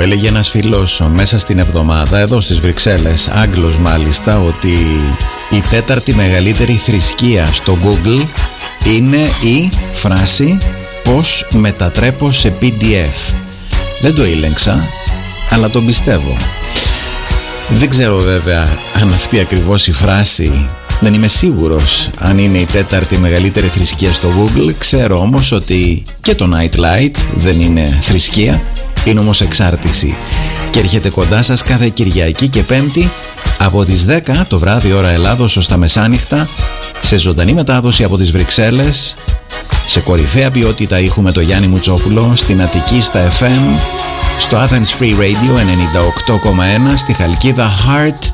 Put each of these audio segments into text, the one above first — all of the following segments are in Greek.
έλεγε ένας φίλος μέσα στην εβδομάδα εδώ στις Βρυξέλλες, Άγγλος μάλιστα, ότι η τέταρτη μεγαλύτερη θρησκεία στο Google είναι η φράση «Πώς μετατρέπω σε PDF». Δεν το ήλεγξα, αλλά τον πιστεύω. Δεν ξέρω βέβαια αν αυτή ακριβώς η φράση, δεν είμαι σίγουρος αν είναι η τέταρτη μεγαλύτερη θρησκεία στο Google. Ξέρω όμως ότι και το Nightlight δεν είναι θρησκεία, είναι όμως εξάρτηση. Και έρχεται κοντά σας κάθε Κυριακή και Πέμπτη από τις 10 το βράδυ ώρα Ελλάδος ως τα μεσάνυχτα, σε ζωντανή μετάδοση από τις Βρυξέλλες, σε κορυφαία ποιότητα ήχου με το Γιάννη Μουτσόπουλο, στην Αττική στα FM, στο Athens Free Radio 98,1, στη Χαλκίδα Heart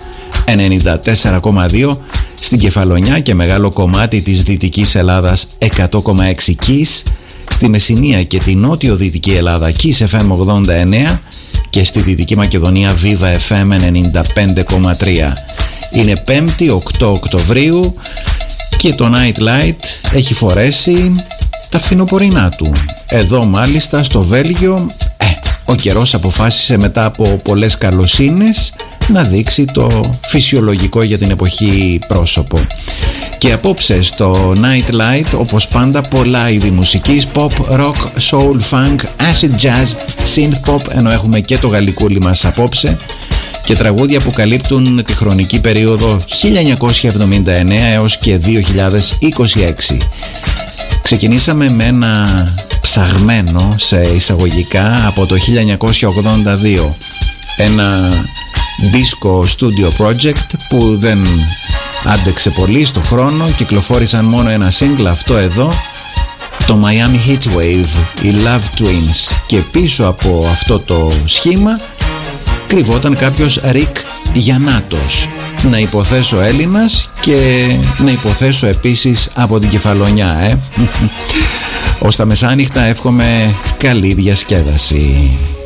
94,2, στην Κεφαλονιά και μεγάλο κομμάτι της Δυτικής Ελλάδας 100,6 Kiss, στη Μεσσηνία και τη νότιο-δυτική Ελλάδα Kiss FM 89 και στη Δυτική Μακεδονία Viva FM 95,3. Είναι 5η 8 Οκτωβρίου και το Nightlight έχει φορέσει τα φθινοπορεινά του. Εδώ μάλιστα στο Βέλγιο ο καιρός αποφάσισε μετά από πολλές καλοσύνες να δείξει το φυσιολογικό για την εποχή πρόσωπο. Και απόψε στο Nightlight, όπως πάντα, πολλά είδη μουσικής, pop, rock, soul, funk, acid jazz, synth pop, ενώ έχουμε και το γαλλικούλι μας απόψε, και τραγούδια που καλύπτουν τη χρονική περίοδο 1979 έως και 2026. Ξεκινήσαμε με ένα ψαγμένο σε εισαγωγικά από το 1982, ένα disco studio project που δεν άντεξε πολύ στο χρόνο. Κυκλοφόρησαν μόνο ένα single, αυτό εδώ, το Miami Heatwave, οι Love Twins, και πίσω από αυτό το σχήμα κρυβόταν κάποιος Ρικ Γιαννάτος, να υποθέσω Έλληνας και να υποθέσω επίσης από την Κεφαλονιά. Ως τα μεσάνυχτα εύχομαι καλή διασκέδαση.